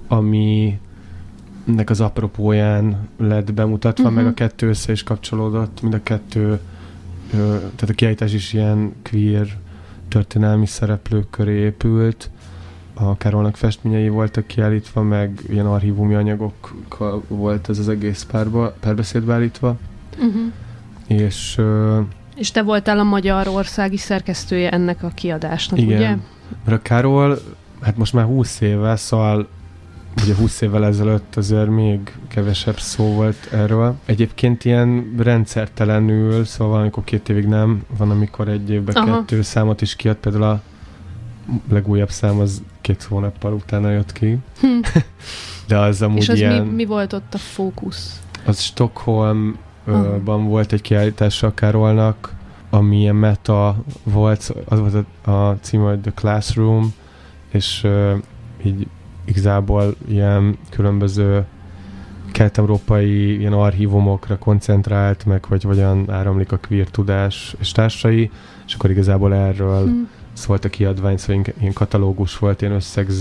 ami nek az apropóján lett bemutatva, uh-huh. meg a kettő össze is kapcsolódott, mind a kettő, tehát a kiállítás is ilyen queer történelmi szereplők köré épült. A Karolnak festményei voltak kiállítva, meg ilyen archívumi anyagokkal volt ez az egész párba, párbeszédbe állítva. Uh-huh. És... És te voltál a magyarországi szerkesztője ennek a kiadásnak, igen. ugye? Mert a Karol, hát most már húsz éve, szóval ugye húsz évvel ezelőtt azért még kevesebb szó volt erről. Egyébként ilyen rendszertelenül, szóval valamikor két évig nem, van amikor egy évben Aha. kettő számot is kiad, például a legújabb szám az két hónappal utána jött ki. Hm. De az amúgy És az ilyen... mi, mi volt ott a fókusz? Az Stockholm ban volt egy kiállítása a Karolnak, ami ilyen meta volt, az volt a, a címe, hogy The Classroom, és uh, így igazából ilyen különböző kelet-európai ilyen archívumokra koncentrált, meg hogy hogyan áramlik a queer tudás és társai, és akkor igazából erről hmm. szólt a kiadvány, szóval ilyen katalógus volt, ilyen összegző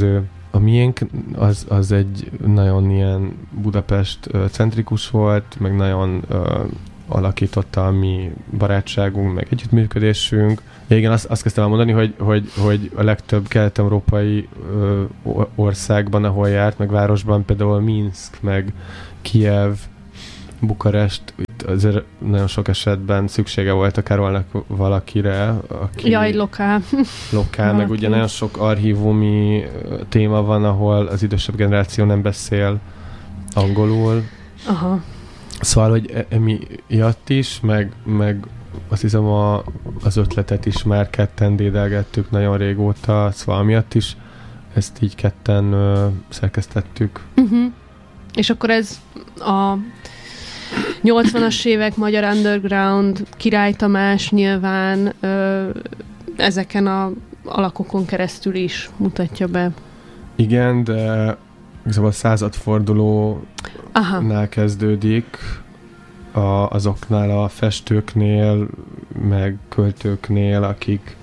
A miénk az, az egy nagyon ilyen Budapest centrikus volt, meg nagyon ö, alakította a mi barátságunk, meg együttműködésünk. Ja, igen, azt, azt kezdtem el mondani, hogy, hogy, hogy a legtöbb kelet-európai ö, országban, ahol járt, meg városban, például Minszk, meg Kijev, Bukarest, itt azért nagyon sok esetben szüksége volt a Carolnak valakire, aki... Jaj, lokál. Lokál, meg ugye nagyon sok archívumi téma van, ahol az idősebb generáció nem beszél angolul. Aha. Szóval, hogy emiatt is, meg, meg azt hiszem a, az ötletet is már ketten dédelgettük nagyon régóta, szóval miatt is ezt így ketten ö, szerkesztettük. Uh-huh. És akkor ez a nyolcvanas évek magyar underground, Király Tamás nyilván ö, ezeken a alakokon keresztül is mutatja be. Igen, de szóval a századfordulónál kezdődik, a, azoknál a festőknél, meg költőknél, akik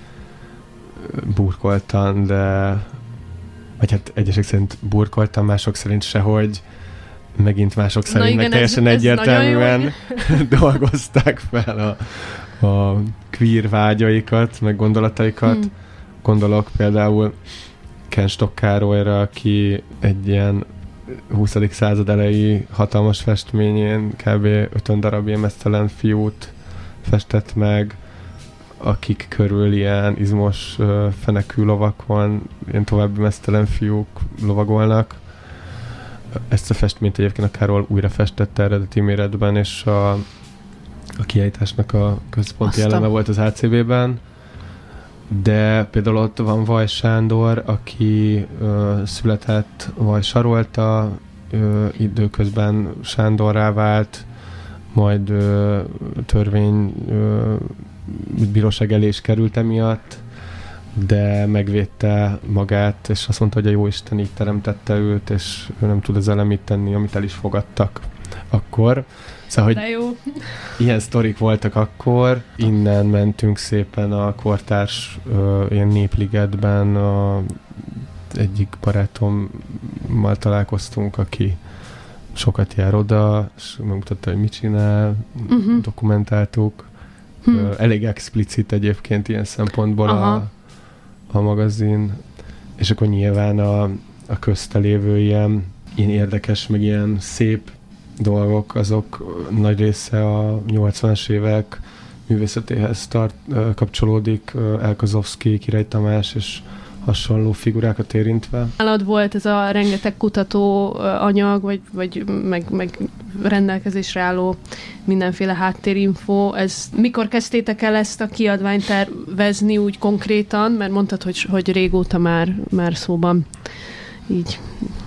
burkoltan, de vagy hát egyesek szerint burkoltan, mások szerint sehogy, megint mások szerint igen, meg teljesen ez, egyértelműen ez dolgozták fel a, a queer vágyaikat, meg gondolataikat. Hmm. Gondolok például Ken Stock Károlyra, aki egy ilyen huszadik század elejé hatalmas festményén kb. ötven darab ilyen meztelen fiút festett meg, akik körül ilyen izmos fenekű lovak van, ilyen további meztelen fiúk lovagolnak. Ezt a festményt egyébként a Károly újra festette eredeti méretben, és a, a kiállításnak a központi Aztán. eleme volt az á cé bé-ben. De például ott van Vaj Sándor, aki ö, született Vajsarolta, ö, időközben Sándorrá vált, majd ö, törvény ö, bíróság elé is került emiatt, de megvédte magát, és azt mondta, hogy a Jóisten így teremtette őt, és ő nem tud ezzel mit tenni, amit el is fogadtak akkor. Szóval, hogy jó. Ilyen sztorik voltak akkor, innen mentünk szépen a kortárs ö, ilyen népligetben, a, egyik barátommal találkoztunk, aki sokat jár oda, és megmutatta, hogy mit csinál, uh-huh. dokumentáltuk. Hmm. Ö, elég explicit egyébként ilyen szempontból a, a magazin, és akkor nyilván a, a közte lévő ilyen, ilyen érdekes, meg ilyen szép dolgok, azok nagy része a nyolcvanas évek művészetéhez tart, kapcsolódik, Elkozovszky, Király Tamás és hasonló figurákat érintve. Nálad volt ez a rengeteg kutató anyag, vagy, vagy meg, meg rendelkezésre álló mindenféle háttérinfo. Ez, mikor kezdtétek el ezt a kiadványt tervezni úgy konkrétan? Mert mondtad, hogy, hogy régóta már, már szóban így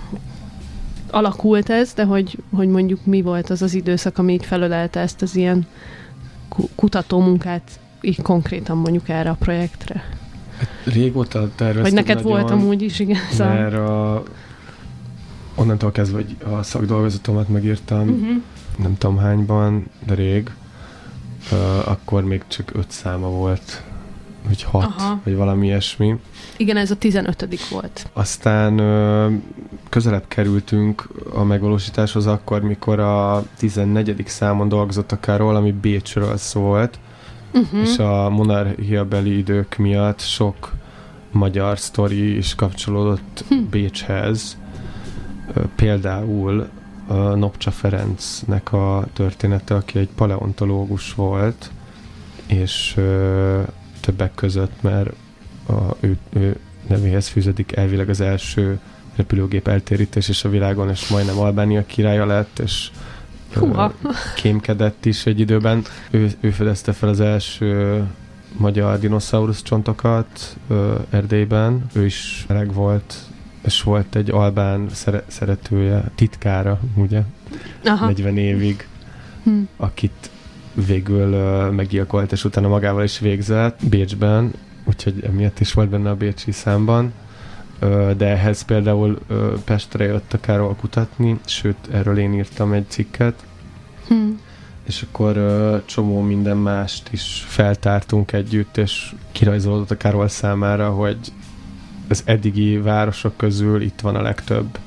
alakult ez, de hogy, hogy mondjuk mi volt az az időszak, ami így felölelte ezt az ilyen kutató munkát így konkrétan mondjuk erre a projektre? Hát régóta terveztük. Vagy neked volt amúgy is, igen. Mert a, onnantól kezdve, hogy a szakdolgozatomat megírtam, uh-huh. nem tudom hányban, de rég, uh, akkor még csak öt száma volt, vagy hat, Aha. vagy valami ilyesmi. Igen, ez a tizenötödik volt. Aztán uh, közelebb kerültünk a megvalósításhoz akkor, mikor a tizennegyedik számon dolgozott a Károly, ami Bécsről szólt, uh-huh. és a monarchiabeli idők miatt sok magyar sztori is kapcsolódott hm. Bécshez. Uh, például uh, Nopcsa Ferencnek a története, aki egy paleontológus volt, és uh, többek között, mert a, ő, ő nevéhez fűződik elvileg az első repülőgép eltérítés és a világon, és majdnem Albánia királya lett, és Húha. kémkedett is egy időben. Ő, ő fedezte fel az első magyar dinoszaurusz csontokat Erdélyben. Ő is meleg volt, és volt egy albán szere- szeretője, titkára, ugye? Aha. negyven évig, hm. akit végül uh, meggyilkolt, és utána magával is végzett Bécsben, úgyhogy emiatt is volt benne a bécsi számban, uh, de ehhez például uh, Pestre jött a Károly kutatni, sőt, erről én írtam egy cikket, hmm. és akkor uh, csomó minden mást is feltártunk együtt, és kirajzolódott a Károly számára, hogy az eddigi városok közül itt van a legtöbb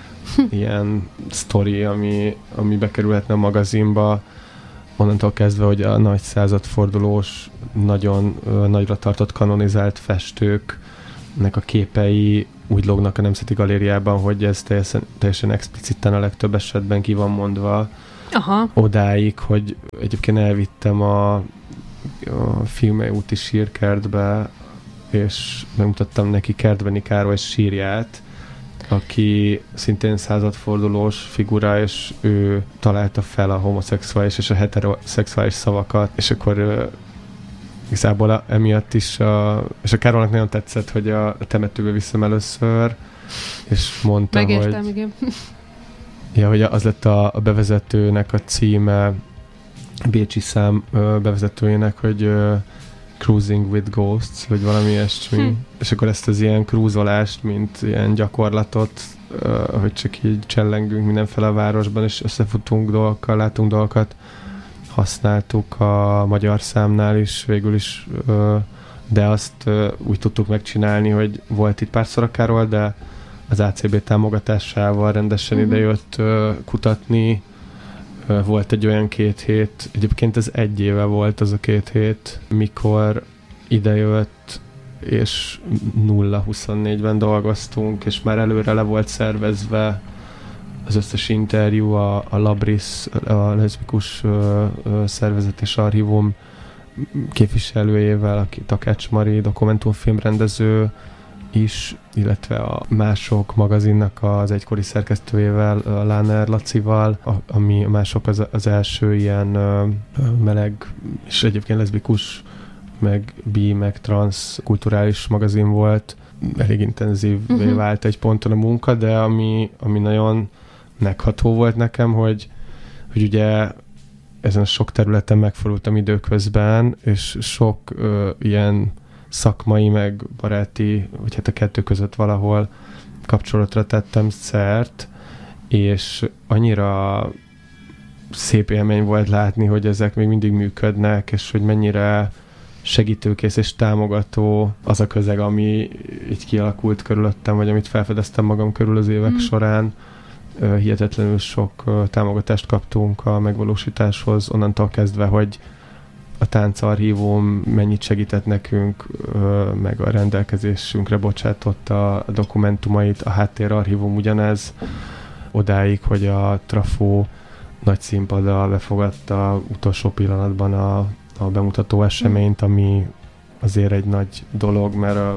ilyen sztori, ami, ami bekerülhetne a magazinba, onnantól kezdve, hogy a nagy századfordulós, nagyon ö, nagyra tartott kanonizált festőknek a képei úgy lógnak a Nemzeti Galériában, hogy ez teljesen, teljesen expliciten a legtöbb esetben ki van mondva. Aha. Odáig, hogy egyébként elvittem a, a Fiumei úti sírkertbe, és megmutattam neki Kertbeni Károly sírját, aki szintén századfordulós figura, és ő találta fel a homoszexuális és a heteroszexuális szavakat, és akkor uh, igazából a, emiatt is, a, és a Károlynak nagyon tetszett, hogy a, a temetőbe viszem először, és mondta, Megértem, hogy... igen. Ja, hogy az lett a, a bevezetőnek a címe, a bécsi szám uh, bevezetőjének, hogy uh, Cruising with Ghosts, vagy valami ilyesmi. Hm. És akkor ezt az ilyen krúzolást, mint ilyen gyakorlatot, uh, hogy csak így csellengünk mindenféle a városban, és összefutunk dolgokkal, látunk dolgokat, használtuk a magyar számnál is, végül is, uh, de azt uh, úgy tudtuk megcsinálni, hogy volt itt párszor a Károly, de az á cé bé támogatásával rendesen uh-huh. idejött uh, kutatni. Uh, volt egy olyan két hét, egyébként ez egy éve volt az a két hét, mikor idejött, és nulla huszonnégyben dolgoztunk, és már előre le volt szervezve az összes interjú, a, a Labris, a leszbikus uh, uh, szervezet és archívum képviselőjével, aki Takács Mari, dokumentumfilmrendező is, illetve a Mások magazinnak az egykori szerkesztőjével, a Láner Lacival, a, ami Mások az, az első ilyen uh, meleg, és egyébként leszbikus, meg bi, meg trans kulturális magazin volt. Elég intenzívvé uh-huh. vált egy ponton a munka, de ami, ami nagyon megható volt nekem, hogy, hogy ugye ezen a sok területen megfordultam időközben, és sok uh, ilyen szakmai, meg baráti, vagy hát a kettő között valahol kapcsolatra tettem szert, és annyira szép élmény volt látni, hogy ezek még mindig működnek, és hogy mennyire segítőkész és támogató az a közeg, ami így kialakult körülöttem, vagy amit felfedeztem magam körül az évek mm. során. Hihetetlenül sok támogatást kaptunk a megvalósításhoz, onnantól kezdve, hogy a táncarchívum mennyit segített nekünk, meg a rendelkezésünkre bocsátotta a dokumentumait, a háttérarchívum ugyanez, odáig, hogy a Trafó nagy színpaddal befogadta utolsó pillanatban a, a bemutató eseményt, ami azért egy nagy dolog, mert a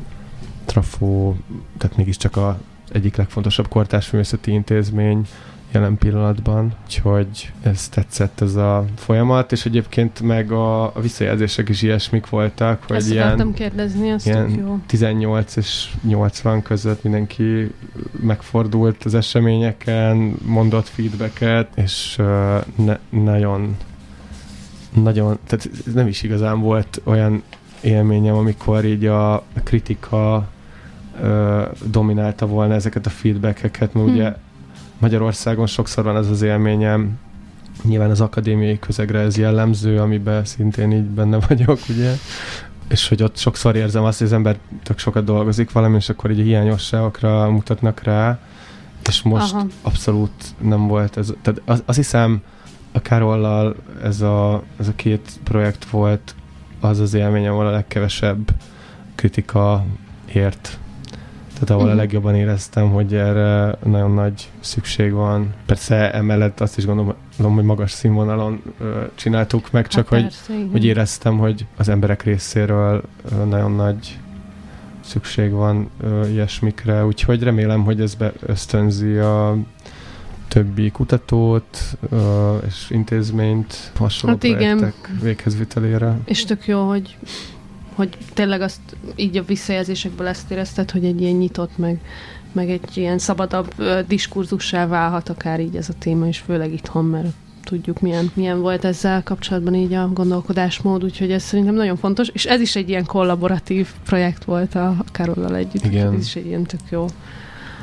Trafó, tehát mégiscsak a egyik legfontosabb kortárs művészeti intézmény jelen pillanatban, úgyhogy ez tetszett ez a folyamat, és egyébként meg a, a visszajelzések is ilyesmik voltak, hogy ezt ilyen, kérdezni, azt ilyen jó. tizennyolc és nyolcvan között mindenki megfordult az eseményeken, mondott feedbacket, és uh, ne, nagyon nagyon, tehát nem is igazán volt olyan élményem, amikor így a kritika uh, dominálta volna ezeket a feedbackeket, mert hmm. ugye Magyarországon sokszor van ez az élményem, nyilván az akadémiai közegre ez jellemző, amiben szintén így benne vagyok, ugye, és hogy ott sokszor érzem azt, hogy az ember tök sokat dolgozik valami, és akkor így a hiányosságokra mutatnak rá, és most Aha. abszolút nem volt ez. Tehát az, azt hiszem, a Károllal ez a, ez a két projekt volt az az élményem, ahol a legkevesebb kritika ért. Tehát ahol uh-huh. a legjobban éreztem, hogy erre nagyon nagy szükség van. Persze emellett azt is gondolom, hogy magas színvonalon ö, csináltuk meg, csak hát persze, hogy, hogy éreztem, hogy az emberek részéről ö, nagyon nagy szükség van ö, ilyesmikre, úgyhogy remélem, hogy ez ösztönzi a többi kutatót ö, és intézményt hasonló hát projektek véghezvitelére. És tök jó, hogy hogy tényleg azt így a visszajelzésekből ezt érezted, hogy egy ilyen nyitott, meg, meg egy ilyen szabadabb uh, diskurzussá válhat akár így ez a téma, és főleg itthon, mert tudjuk, milyen, milyen volt ezzel kapcsolatban így a gondolkodásmód, úgyhogy ez szerintem nagyon fontos, és ez is egy ilyen kollaboratív projekt volt a Károllal együtt, igen. Ez is egy ilyen tök jó.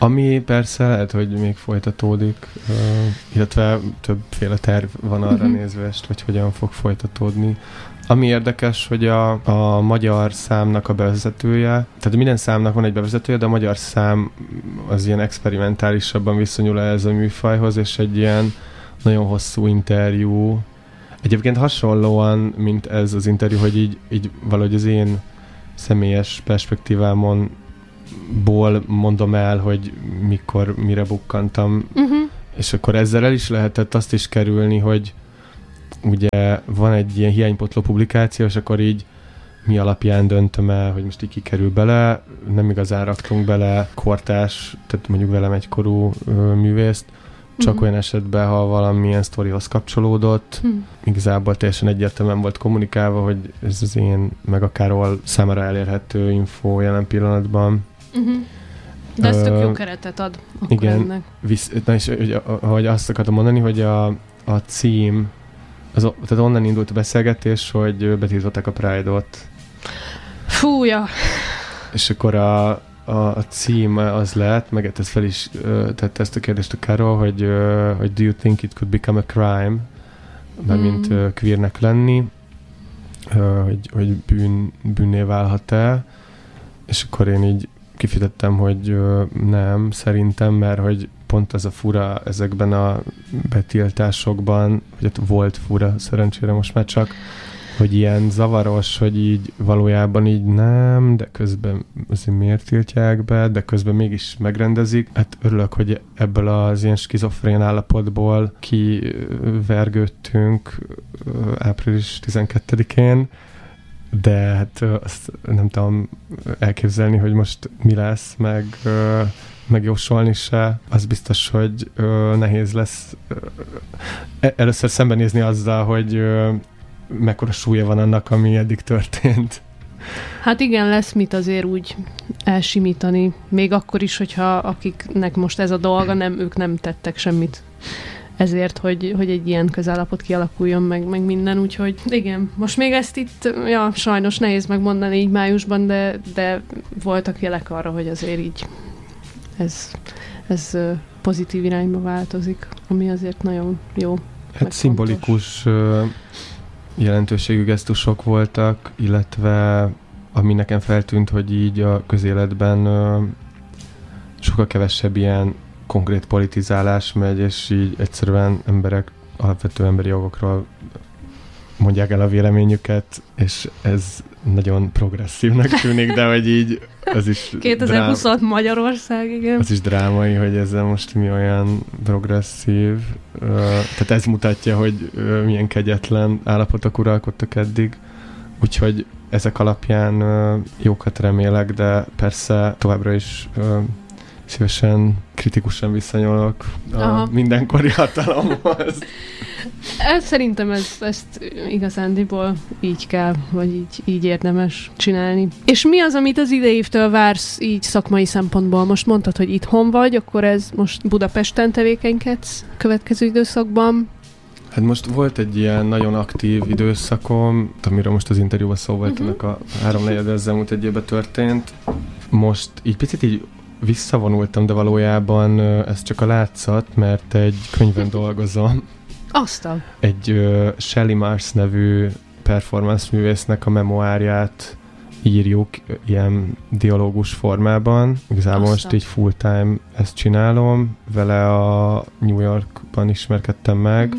Ami persze lehet, hogy még folytatódik, uh, illetve többféle terv van arra uh-huh. nézvést, hogy hogyan fog folytatódni. Ami érdekes, hogy a, a magyar számnak a bevezetője, tehát minden számnak van egy bevezetője, de a magyar szám az ilyen experimentálisabban viszonyul ez a műfajhoz, és egy ilyen nagyon hosszú interjú. Egyébként hasonlóan, mint ez az interjú, hogy így, így valahogy az én személyes perspektívámon ból mondom el, hogy mikor, mire bukkantam, uh-huh. és akkor ezzel el is lehetett azt is kerülni, hogy ugye van egy ilyen hiánypotló publikáció, és akkor így mi alapján döntöm el, hogy most így kikerül bele, nem igazán raktunk bele kortárs, tehát mondjuk velem egykorú ö, művészt, csak uh-huh. olyan esetben, ha valamilyen sztorihoz kapcsolódott, uh-huh. igazából teljesen egyértelműen volt kommunikálva, hogy ez az én, meg a Carol számára elérhető info jelen pillanatban. Uh-huh. De ez tök jó keretet ad akkor igen, ennek. Visz, na és hogy, hogy azt akartam mondani, hogy a, a cím, az, tehát onnan indult a beszélgetés, hogy betiltották a Pride-ot. Fúja! És akkor a, a, a cím az lett, meg ez fel is tette ezt a kérdést a Carol, hogy, hogy do you think it could become a crime? Mert mm. queernek lenni, hogy, hogy bűn, bűnné válhat-e? És akkor én így kifitettem, hogy nem, szerintem, mert hogy pont ez a fura ezekben a betiltásokban, hogy ott volt fura, szerencsére most már csak, hogy ilyen zavaros, hogy így valójában így nem, de közben azért miért tiltják be, de közben mégis megrendezik. Hát örülök, hogy ebből az ilyen skizofrén állapotból kivergődtünk április tizenkettedikén, de hát azt nem tudom elképzelni, hogy most mi lesz, meg megjósolni se. Az biztos, hogy ö, nehéz lesz ö, először szembenézni azzal, hogy ö, mekkora súlya van annak, ami eddig történt. Hát igen, lesz mit azért úgy elsimítani. Még akkor is, hogyha akiknek most ez a dolga, nem, ők nem tettek semmit ezért, hogy, hogy egy ilyen közállapot kialakuljon meg, meg minden, úgyhogy igen, most még ezt itt, ja, sajnos nehéz megmondani így májusban, de, de voltak jelek arra, hogy azért így ez, ez pozitív irányba változik, ami azért nagyon jó. Hát szimbolikus jelentőségű gesztusok voltak, illetve ami nekem feltűnt, hogy így a közéletben sokkal kevesebb ilyen konkrét politizálás megy, és így egyszerűen emberek alapvető emberi jogokról mondják el a véleményüket, és ez nagyon progresszívnek tűnik, de hogy így az is kétezer-huszonhat drám... Magyarország, igen. Az is drámai, hogy ezzel most mi olyan progresszív. Uh, tehát ez mutatja, hogy uh, milyen kegyetlen állapotok uralkodtak eddig. Úgyhogy ezek alapján uh, jókat remélek, de persze továbbra is uh, szívesen, kritikusan viszonyolok a Aha. mindenkori hatalomhoz. Szerintem ez, ezt igazándiból így kell, vagy így, így érdemes csinálni. És mi az, amit az idei évtől vársz így szakmai szempontból? Most mondtad, hogy itthon vagy, akkor ez most Budapesten tevékenykedsz következő időszakban? Hát most volt egy ilyen nagyon aktív időszakom, amiről most az interjúban szó volt, uh-huh. ennek a három negyed ezzel múlt egy évben történt. Most így picit így visszavonultam, de valójában ez csak a látszat, mert egy könyvön dolgozom. Aztán. Egy uh, Shelley Mars nevű performance művésznek a memoárját írjuk ilyen dialógus formában. Igazából Aztán. most így full time ezt csinálom. Vele a New Yorkban ismerkedtem meg, mm.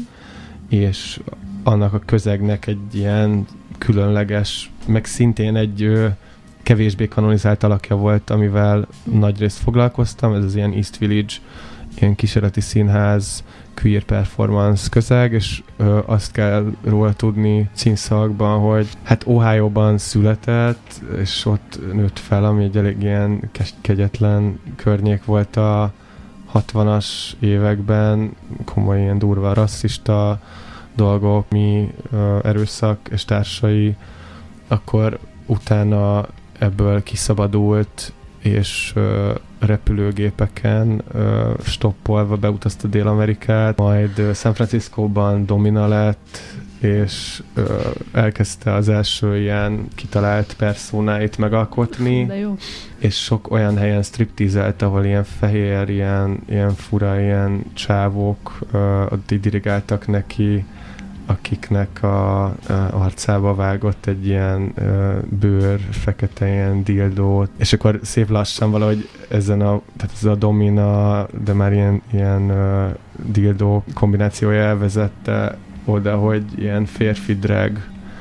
és annak a közegnek egy ilyen különleges, meg szintén egy uh, kevésbé kanonizált alakja volt, amivel nagyrészt foglalkoztam. Ez az ilyen East Village, ilyen kísérleti színház, queer performance közeg, és ö, azt kell róla tudni címszavakban, hogy hát Ohio-ban született, és ott nőtt fel, ami egy elég ilyen kegyetlen környék volt a hatvanas években, komoly ilyen durva rasszista dolgok, mi ö, erőszak és társai, akkor utána ebből kiszabadult, és ö, repülőgépeken ö, stoppolva beutazta Dél-Amerikát, majd ö, San Franciscóban domina lett, és ö, elkezdte az első ilyen kitalált personáit megalkotni, De jó. és sok olyan helyen striptizelt, ahol ilyen fehér, ilyen, ilyen fura, ilyen csávók ö, ott így dirigáltak neki, akiknek a, a arcába vágott egy ilyen ö, bőr, fekete ilyen dildót, és akkor szép lassan valahogy ezen a, tehát ez a domina, de már ilyen, ilyen ö, dildó kombinációja elvezette oda, hogy ilyen férfi drag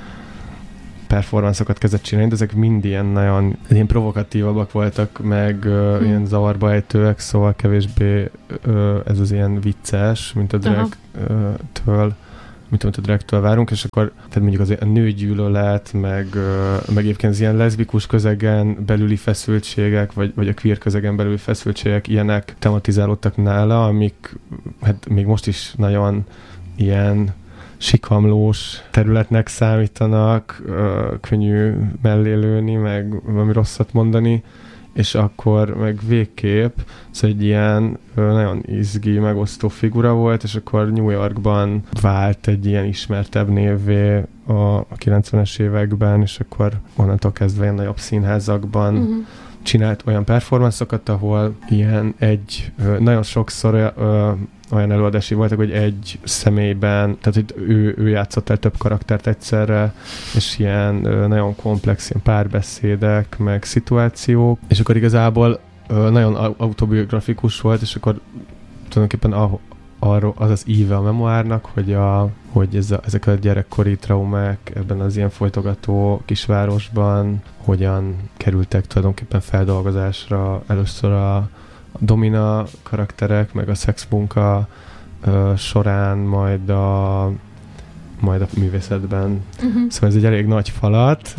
performancokat kezdett csinálni, de ezek mind ilyen nagyon ilyen provokatívabbak voltak, meg ö, hmm. ilyen zavarba ejtőek, szóval kevésbé ö, ez az ilyen vicces, mint a drag-től, mint amit a drag-től várunk, és akkor tehát mondjuk az a nőgyűlölet, meg, meg egyébként az ilyen leszbikus közegen belüli feszültségek, vagy, vagy a queer közegen belüli feszültségek, ilyenek tematizálódtak nála, amik hát még most is nagyon ilyen sikamlós területnek számítanak, könnyű mellé lőni, meg valami rosszat mondani, és akkor meg végképp, szóval egy ilyen nagyon izgi, megosztó figura volt, és akkor New Yorkban vált egy ilyen ismertebb névvé a, a kilencvenes években, és akkor onnantól kezdve ilyen nagyobb színházakban uh-huh. csinált olyan performancokat, ahol ilyen egy, nagyon sokszor olyan előadási voltak, hogy egy személyben, tehát hogy ő, ő játszott el több karaktert egyszerre, és ilyen nagyon komplex ilyen párbeszédek, meg szituációk, és akkor igazából nagyon autobiografikus volt, és akkor tulajdonképpen a, arról az az íve a memoárnak, hogy, a, hogy ez a, ezek a gyerekkori traumák ebben az ilyen folytogató kisvárosban hogyan kerültek tulajdonképpen feldolgozásra először a a domina karakterek, meg a szexmunka uh, során, majd a, majd a művészetben. Uh-huh. Szóval ez egy elég nagy falat,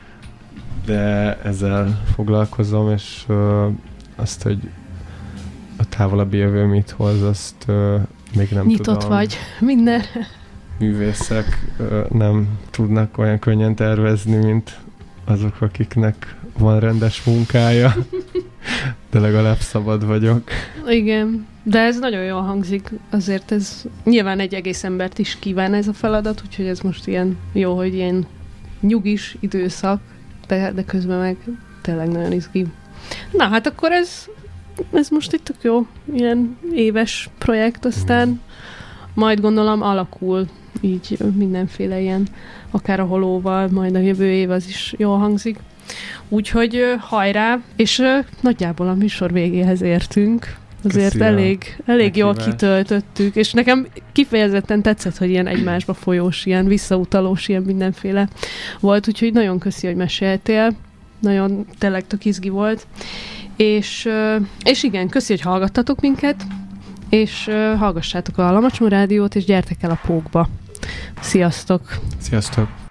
de ezzel foglalkozom, és uh, azt, hogy a távolabbi jövő mit hoz, azt uh, még nem Nyitott tudom. Nyitott vagy minden. Művészek uh, nem tudnak olyan könnyen tervezni, mint azok, akiknek van rendes munkája. De legalább szabad vagyok. Igen, de ez nagyon jól hangzik. Azért ez nyilván egy egész embert is kíván ez a feladat, úgyhogy ez most ilyen jó, hogy ilyen nyugis időszak, de, de közben meg tényleg nagyon izgi. Na, hát akkor ez, ez most itt tök jó, ilyen éves projekt, aztán mm. majd gondolom alakul így mindenféle ilyen, akár a holóval, majd a jövő év az is jól hangzik. Úgyhogy hajrá, és nagyjából a műsor végéhez értünk. Azért Köszi elég, elég jól kitöltöttük, és nekem kifejezetten tetszett, hogy ilyen egymásba folyós, ilyen visszautalós, ilyen mindenféle volt, úgyhogy nagyon köszi, hogy meséltél. Nagyon tényleg tök izgi volt. És, és igen, köszi, hogy hallgattatok minket, és hallgassátok a Lamacsmo Rádiót, és gyertek el a Pókba. Sziasztok! Sziasztok!